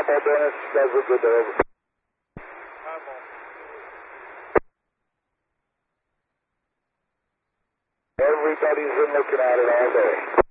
Paul Dennis, guys, we're good there, over. Everybody's been looking at it all day.